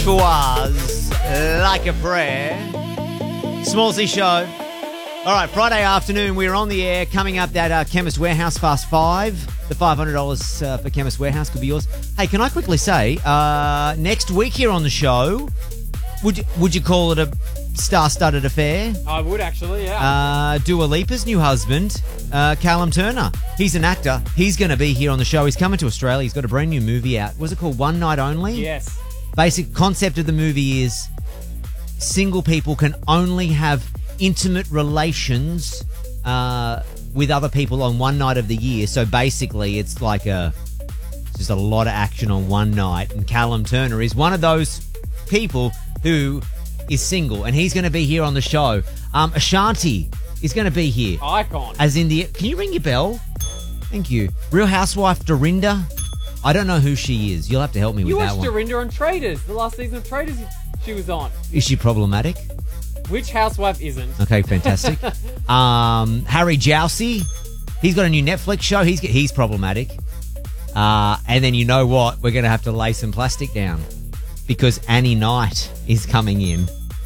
was like a prayer. Smallsy Show. All right, Friday afternoon, we're on the air. Coming up, that Chemist Warehouse Fast 5. The $500 for Chemist Warehouse could be yours. Hey, can I quickly say, next week here on the show, would you call it a star-studded affair? I would actually, yeah. Dua Lipa's new husband, Callum Turner. He's an actor. He's going to be here on the show. He's coming to Australia. He's got a brand new movie out. Was it called One Night Only? Yes. Basic concept of the movie is single people can only have intimate relations with other people on one night of the year. So basically, it's like just a lot of action on one night. And Callum Turner is one of those people who is single, and he's going to be here on the show. Ashanti is going to be here. Icon. As in can you ring your bell? Thank you. Real Housewife Dorinda. I don't know who she is. You'll have to help me with that one. You watched Dorinda on Traders. The last season of Traders she was on. Is she problematic? Which housewife isn't? Okay, fantastic. Harry Jowsey. He's got a new Netflix show. He's problematic. And then you know what? We're going to have to lay some plastic down because Annie Knight is coming in.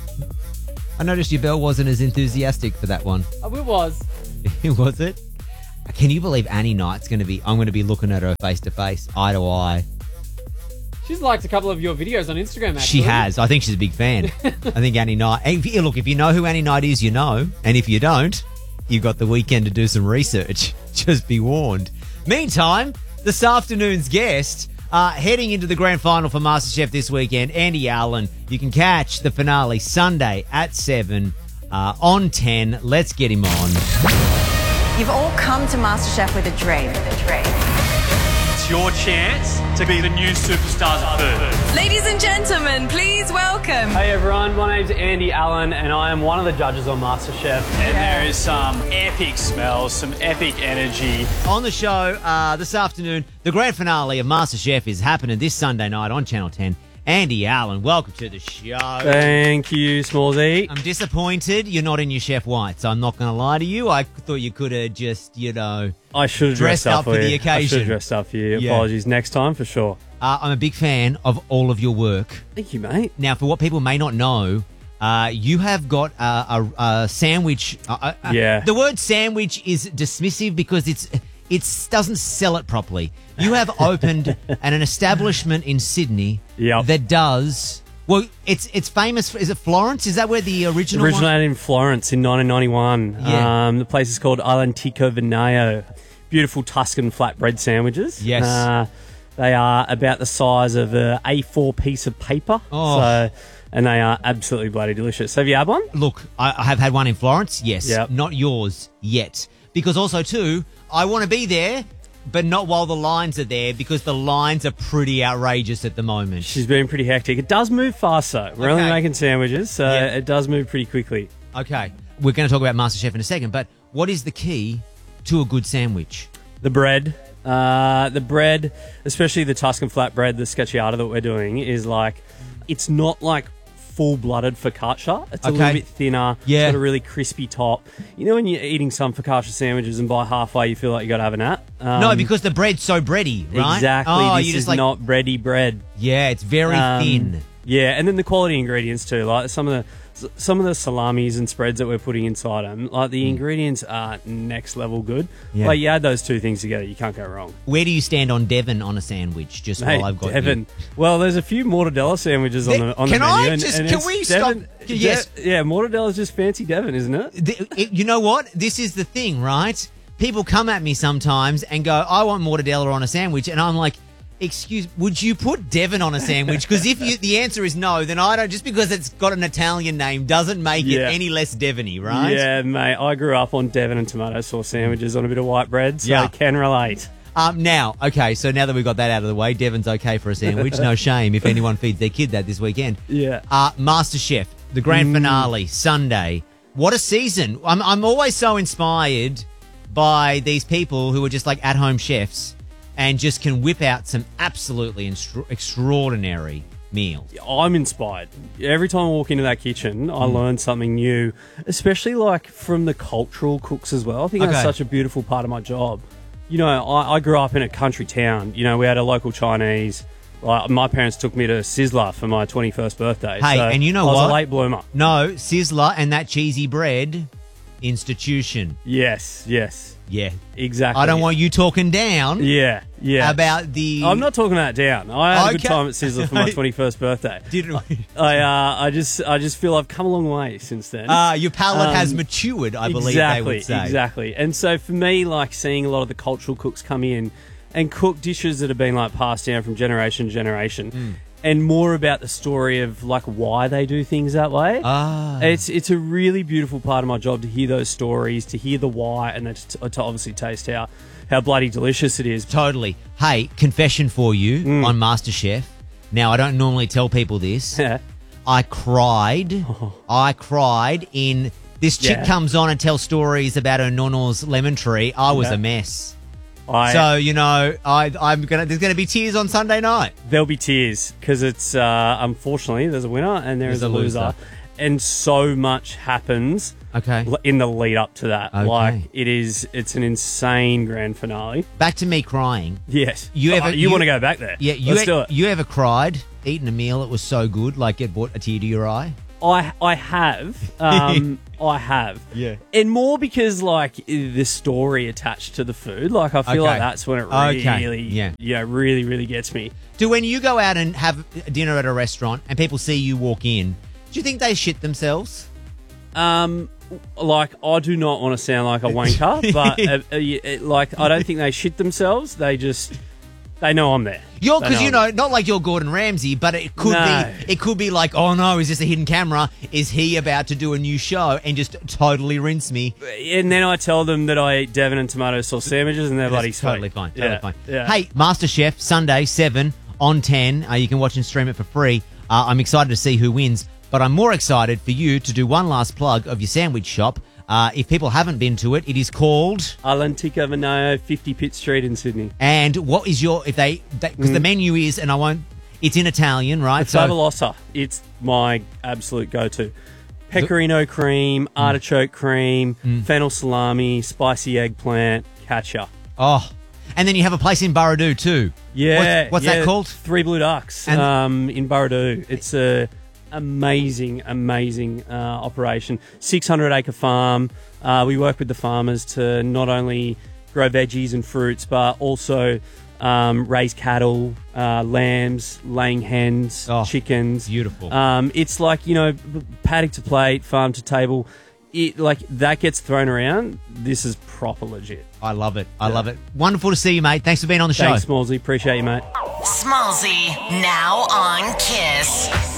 I noticed your bell wasn't as enthusiastic for that one. Oh, it was. Was it? Can you believe Annie Knight's going to be... I'm going to be looking at her face to face, eye to eye. She's liked a couple of your videos on Instagram, actually. She has. I think she's a big fan. I think Annie Knight... If you know who Annie Knight is, you know. And if you don't, you've got the weekend to do some research. Just be warned. Meantime, this afternoon's guest... heading into the grand final for MasterChef this weekend, Andy Allen. You can catch the finale Sunday at 7 on 10. Let's get him on. You've all come to MasterChef with a dream. It's your chance to be the new superstars of food. Ladies and gentlemen, please welcome. Hey everyone, my name's Andy Allen and I am one of the judges on MasterChef. And there is some epic smells, some epic energy. On the show this afternoon, the grand finale of MasterChef is happening this Sunday night on Channel 10. Andy Allen, welcome to the show. Thank you, Smallsy. I'm disappointed you're not in your chef whites. I'm not going to lie to you. I thought you could have just, I should have dressed up for the occasion. I should have dressed up for you. Yeah. Apologies. Next time for sure. I'm a big fan of all of your work. Thank you, mate. Now, for what people may not know, you have got a sandwich. Yeah. The word sandwich is dismissive because it doesn't sell it properly. You have opened an establishment in Sydney that does... Well, it's famous for... Is it Florence? Is that where the original one... Originated in Florence in 1991. Yeah. The place is called All'Antico Vinaio. Beautiful Tuscan flatbread sandwiches. Yes. They are about the size of an A4 piece of paper. Oh. And they are absolutely bloody delicious. Have you had one? Look, I have had one in Florence, yes. Yep. Not yours yet. Because also, too, I want to be there, but not while the lines are there because the lines are pretty outrageous at the moment. She's been pretty hectic. It does move fast, though. We're only making sandwiches, so it does move pretty quickly. Okay. We're going to talk about MasterChef in a second, but what is the key to a good sandwich? The bread. The bread, especially the Tuscan flatbread, the scacciata that we're doing, is like, it's not like full-blooded focaccia. It's a little bit thinner. Yeah. It's got a really crispy top. You know when you're eating some focaccia sandwiches and by halfway you feel like you got to have a nap? No, because the bread's so bready, right? Exactly. Oh, this is not bready bread. Yeah, it's very thin. Yeah, and then the quality ingredients too. Like some of the salamis and spreads that we're putting inside them, like the ingredients are next level good. Yeah. Like you add those two things together, you can't go wrong. Where do you stand on Devon on a sandwich? Just Mate, while I've got Devon. you. Well, there's a few mortadella sandwiches on the Can menu. I and just? can Can it's we Devon, stop? Yes. Yeah, mortadella's just fancy Devon, isn't it? You know what? This is the thing, right? People come at me sometimes and go, "I want mortadella on a sandwich," and I'm like, would you put Devon on a sandwich? Because if the answer is no, then I don't. Just because it's got an Italian name doesn't make it any less Devon-y, right? Yeah, mate. I grew up on Devon and tomato sauce sandwiches on a bit of white bread, so I can relate. So now that we've got that out of the way, Devon's okay for a sandwich. No shame if anyone feeds their kid that this weekend. Yeah. MasterChef, the grand finale, Sunday. What a season. I'm always so inspired by these people who are just like at-home chefs and just can whip out some absolutely extraordinary meals. I'm inspired. Every time I walk into that kitchen, I learn something new, especially like from the cultural cooks as well. I think that's such a beautiful part of my job. You know, I grew up in a country town. You know, we had a local Chinese, Like, my parents took me to Sizzler for my 21st birthday. Hey, so and you know I was what? a late bloomer. No, Sizzler and that cheesy bread, institution. Yes. Yeah. Exactly. I don't want you talking down Yeah. about the... I'm not talking that down. I had a good Okay. time at Sizzler for my 21st birthday. Didn't we? I just feel I've come a long way since then. Your palate has matured, I believe they would say. Exactly. And so for me, like, seeing a lot of the cultural cooks come in and cook dishes that have been, like, passed down from generation to generation, and more about the story of, like, why they do things that way. It's a really beautiful part of my job to hear those stories, to hear the why, and then to obviously taste how bloody delicious it is. Totally. Hey, confession for you on MasterChef. Now, I don't normally tell people this. I cried. I cried in... This chick comes on and tells stories about her nonno's lemon tree. I was a mess. So, you know, there's gonna be tears on Sunday night. There'll be tears because it's unfortunately there's a winner and there's a loser, and so much happens. In the lead up to that, like it's an insane grand finale. Back to me crying. Yes, You want to go back there? Yeah, Let's do it. You ever cried eating a meal that was so good, like it brought a tear to your eye? I have. I have. Yeah. And more because, like, the story attached to the food. Like, I feel like that's when it really, really gets me. Do when you go out and have dinner at a restaurant and people see you walk in, do you think they shit themselves? Like, I do not want to sound like a wanker, but, like, I don't think they shit themselves. They know I'm there. Because not like you're Gordon Ramsay, but it could be like, oh no, is this a hidden camera? Is he about to do a new show and just totally rinse me? And then I tell them that I eat Devon and tomato sauce sandwiches, and they're bloody sweet. Totally fine. Totally fine. Yeah. Hey, MasterChef Sunday 7 on 10. You can watch and stream it for free. I'm excited to see who wins, but I'm more excited for you to do one last plug of your sandwich shop. If people haven't been to it, it is called Alantica Vinao, 50 Pitt Street in Sydney. And what is your because the menu is, and it's in Italian, right? It's favolosa. It's my absolute go-to. Pecorino cream, artichoke cream, fennel salami, spicy eggplant, catcher. Oh, and then you have a place in Burradoo too. Yeah, what's that called? Three Blue Ducks in Burradoo. It's a amazing operation. 600-acre farm. We work with the farmers to not only grow veggies and fruits, but also raise cattle, lambs, laying hens, chickens. Beautiful. It's like, you know, paddock to plate, farm to table. Like, that gets thrown around. This is proper legit. I love it. I love it. Wonderful to see you, mate. Thanks for being on the show. Thanks, Smallsy. Appreciate you, mate. Smallsy, now on Kiss.